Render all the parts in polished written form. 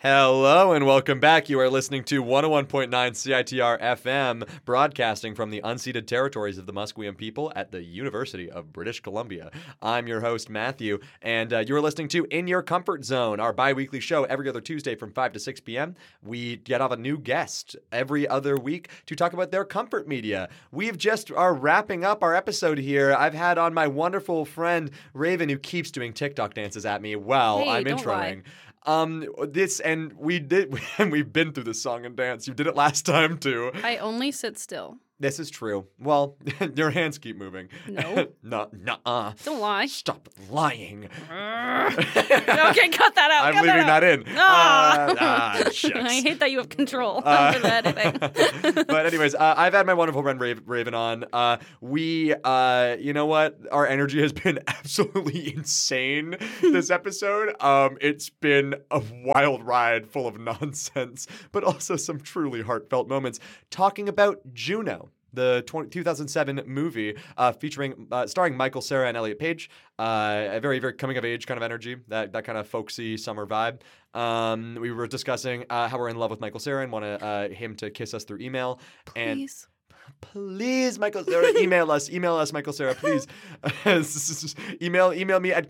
Hello and welcome back. You are listening to 101.9 CITR FM, broadcasting from the unceded territories of the Musqueam people at the University of British Columbia. I'm your host, Matthew, and you are listening to In Your Comfort Zone, our bi-weekly show every other Tuesday from 5 to 6 p.m. We get off a new guest every other week to talk about their comfort media. We've just are wrapping up our episode here. I've had on my wonderful friend, Raven, who keeps doing TikTok dances at me while I'm don't introing. lie. We've been through this song and dance. You did it last time too. I only sit still. This is true. Well, your hands keep moving. No. Nuh-uh. Don't lie. Stop lying. Okay, cut that out. I'm cut leaving that in. Shucks. I hate that you have control over the editing. But anyways, I've had my wonderful friend Raven on. You know what? Our energy has been absolutely insane this episode. It's been a wild ride full of nonsense, but also some truly heartfelt moments talking about Juno. The 2007 movie starring Michael Cera and Elliot Page. A very, very coming-of-age kind of energy, that kind of folksy summer vibe. We were discussing how we're in love with Michael Cera and want him to kiss us through email. Please. Please, Michael Cera, email us, Michael Cera, please. email me at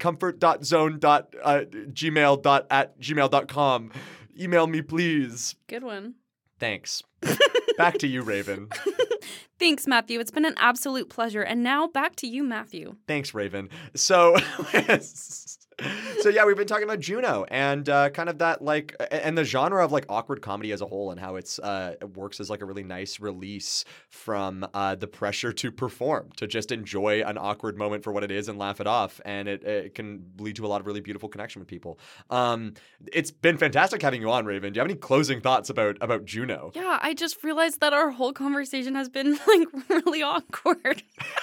comfort.zone.gmail.com. Email me, please. Good one. Thanks. Back to you, Raven. Thanks, Matthew. It's been an absolute pleasure. And now back to you, Matthew. Thanks, Raven. So yeah, we've been talking about Juno and kind of that and the genre of awkward comedy as a whole and how it works as a really nice release from the pressure to perform, to just enjoy an awkward moment for what it is and laugh it off. And it can lead to a lot of really beautiful connection with people. It's been fantastic having you on, Raven. Do you have any closing thoughts about Juno? Yeah, I just realized that our whole conversation has been really awkward.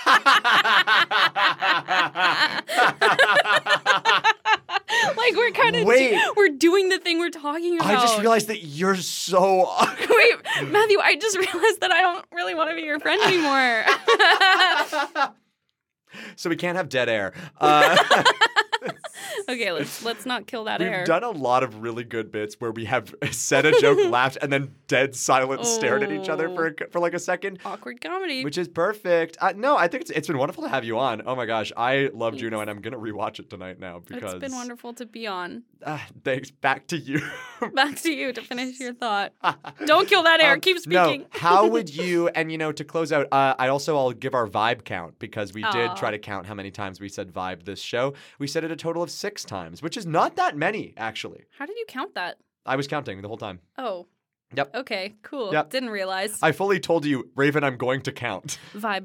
We're kind of we're doing the thing we're talking about. I just realized that you're so awkward. Wait, Matthew, I just realized that I don't really want to be your friend anymore. So we can't have dead air. Okay, let's not kill that air. We've done a lot of really good bits where we have said a joke, laughed, and then dead silent stared at each other for a second. Awkward comedy. Which is perfect. No, I think it's been wonderful to have you on. Oh my gosh, I love Juno, and I'm going to rewatch it tonight now because... It's been wonderful to be on. Thanks. Back to you. Back to you to finish your thought. Don't kill that air. Keep speaking. No, how would you, and to close out, I'll give our vibe count because we did try to count how many times we said vibe this show. We said it a total of 6 times, which is not that many, actually. How did you count that? I was counting the whole time. Oh. Yep. Okay, cool. Yep. Didn't realize. I fully told you, Raven, I'm going to count. Vibe.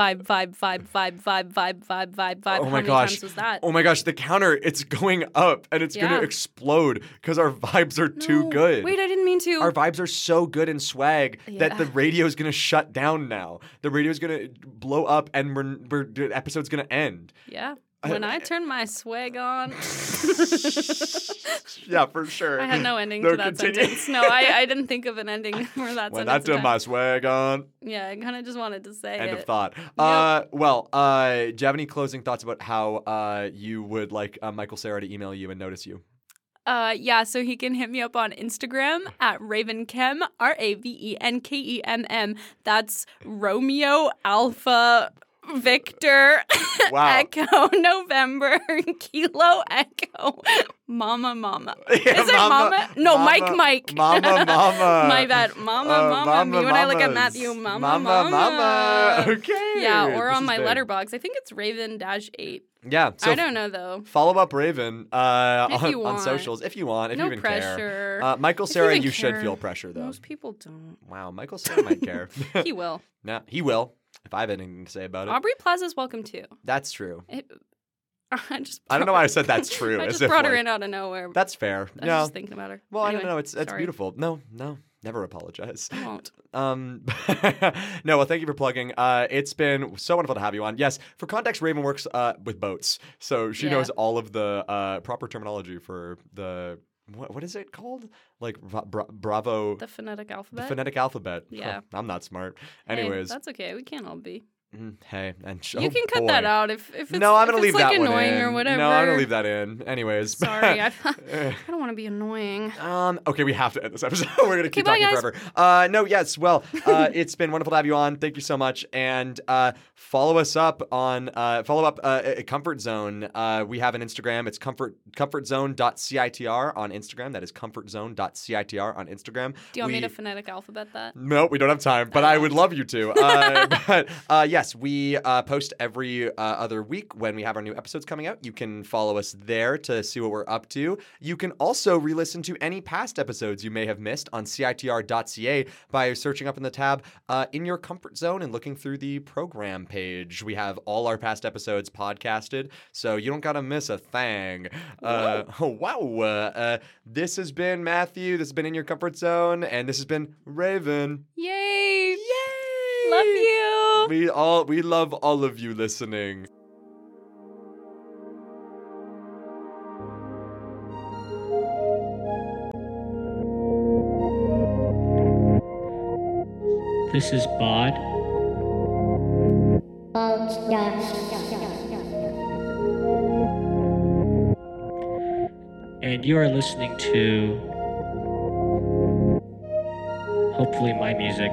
Oh my How gosh. many times was that? Oh my gosh, the counter, it's going up and it's going to explode because our vibes are too good. Wait, I didn't mean to. Our vibes are so good and swag that the radio is going to shut down now. The radio is going to blow up and the episode's going to end. Yeah. When I turn my swag on. Yeah, for sure. I had no ending to that sentence. No, I didn't think of an ending for that when sentence. When I turn my swag on. Yeah, I kind of just wanted to say End it. of thought. Yep. Do you have any closing thoughts about how you would like Michael Cera to email you and notice you? Yeah, so he can hit me up on Instagram at Ravenchem, RAVENKEMM. That's Romeo Alpha Victor Echo November Kilo Echo Mama. Yeah, Is it Mama? No, Mama, Mike. Mama. My bad. Mama. Me when I look at Matthew, Mama. Okay. Yeah, or on my letterbox. I think it's Raven-8. Yeah. So I don't know though. Follow up Raven on socials if you want. If no you even pressure. care. Michael Cera, you should feel pressure though. Most people don't. Wow, Michael Cera might care. He will. Nah, he will. If I have anything to say about it. Aubrey Plaza's welcome too. That's true. I don't know why I said that's true. I just brought her in out of nowhere. That's fair. I was just thinking about her. Well, anyway, I don't know. It's sorry. beautiful. No. Never apologize. I won't. No, well, thank you for plugging. It's been so wonderful to have you on. Yes, for context, Raven works with boats, so she knows all of the proper terminology for the what is it called? Bravo. The phonetic alphabet. The phonetic alphabet. Yeah. I'm not smart. Anyways, hey, that's okay. We can't all be. Hey, and you can cut that out if it's no, I'm gonna leave like that one annoying in. or whatever. No, I'm gonna leave that in. Anyways, sorry, I don't want to be annoying. Okay, we have to end this episode. We're gonna keep talking bye, forever. No, yes, well, it's been wonderful to have you on. Thank you so much, and follow us up on Comfort Zone. We have an Instagram. It's comfortzone.citr on Instagram. That is comfortzone.citr on Instagram. Do you want me to phonetic alphabet that? No, we don't have time, but I would love you to. But yes, we post every other week when we have our new episodes coming out. You can follow us there to see what we're up to. You can also re-listen to any past episodes you may have missed on CITR.ca by searching up in the tab In Your Comfort Zone and looking through the program page. We have all our past episodes podcasted, so you don't gotta miss a thing. Wow. This has been Matthew. This has been In Your Comfort Zone, and this has been Raven. Yay! Love you. We love all of you listening. This is Bod. And you are listening to hopefully my music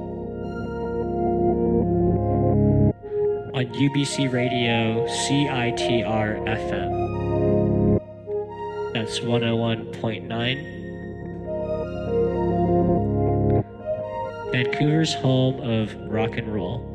on UBC Radio CITR FM. That's 101.9. Vancouver's home of rock and roll.